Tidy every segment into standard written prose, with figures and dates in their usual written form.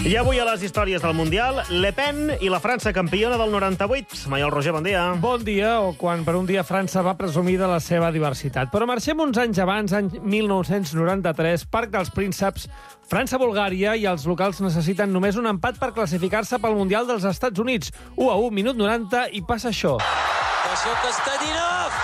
I avui a les històries del Mundial, Le Pen i la França campiona del 98. Maiol Roger, bon dia. Bon dia, o quan per un dia França va presumir de la seva diversitat. Però marxem uns anys abans, any 1993, Parc dels Prínceps, França-Bulgària, i els locals necessiten només un empat per classificar-se pel Mundial dels Estats Units. 1-1, minut 90, i passa això. Atenció, Kostadinov!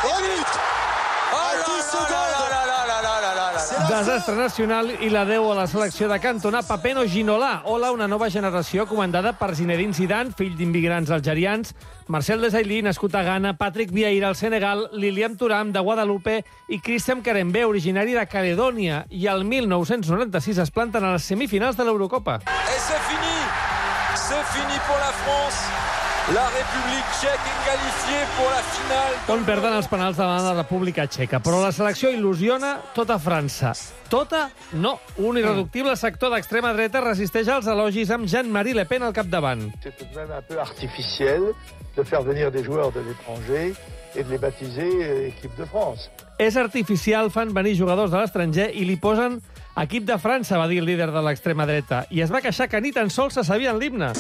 Desastre nacional i la 10 a la selecció de Cantona, Papeno Ginola. Hola, una nova generació comandada per Zinedine Zidane, fill d'immigrants algerians, Marcel Desailly, nascut a Ghana, Patrick Vieira, al Senegal, Lilian Thuram, de Guadalupe, i Christian Karembé, originari de Caledònia. I el 1996 es planten a les semifinals de l'Eurocopa. Et c'est fini pour la France. La République tchèque est qualifiée pour la finale. On perden els penals davant la República Txeca, però la selecció il·lusiona tota França. Tota? No. Un irreductible sector d'extrema dreta resisteix als elogis amb Jean-Marie Le Pen al capdavant. C'est tout de même un peu artificiel de faire venir des joueurs de l'étranger et de les baptiser équipe de France. És artificial, fan venir jugadors de l'estranger i li posen equip de França, va dir el líder de l'extrema dreta, i es va queixar que ni tan sols se sabien l'himne.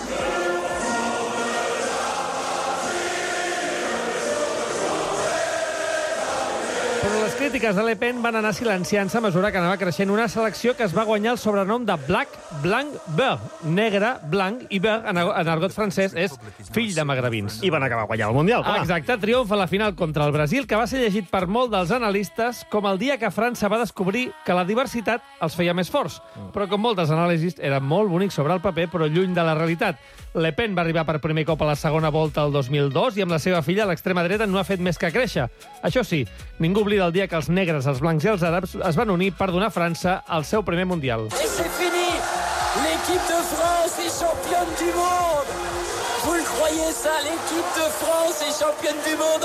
Però les crítiques de Le Pen van anar silenciant-se a mesura que anava creixent una selecció que es va guanyar el sobrenom de Black, Blanc, Vert. Negre, blanc i vert, en argot francès, és fill de magrebins. I van acabar guanyant el Mundial, clar. Exacte, triomf a la final contra el Brasil, que va ser llegit per molt dels analistes com el dia que França va descobrir que la diversitat els feia més forts. Però com moltes anàlisis, era molt bonic sobre el paper, però lluny de la realitat. Le Pen va arribar per primer cop a la segona volta el 2002 i amb la seva filla, l'extrema dreta, no ha fet més que créixer. Això sí, ningú oblida el dia que els negres, els blancs i els àrabs es van unir per donar a França el seu primer Mundial. Et c'est fini! L'équipe de France est championne du monde! Vous le croyez ça? L'équipe de France est championne du monde!